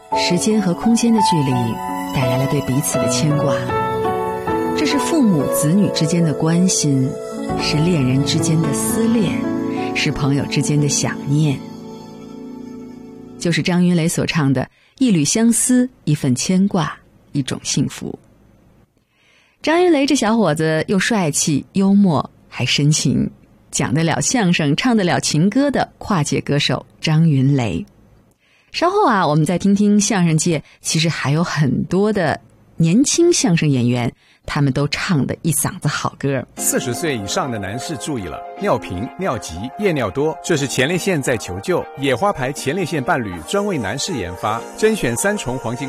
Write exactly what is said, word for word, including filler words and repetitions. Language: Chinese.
时间和空间的距离带来了对彼此的牵挂，这是父母子女之间的关心，是恋人之间的思恋，是朋友之间的想念。就是张云雷所唱的一缕相思，一份牵挂，一种幸福。张云雷这小伙子又帅气幽默还深情，讲得了相声唱得了情歌的跨界歌手张云雷。稍后啊，我们再听听相声界其实还有很多的年轻相声演员，他们都唱的一嗓子好歌。 四十岁以上的男士注意了，尿频、尿急、夜尿多，这是前列腺在求救。野花牌前列腺伴侣专为男士研发，甄选三重黄金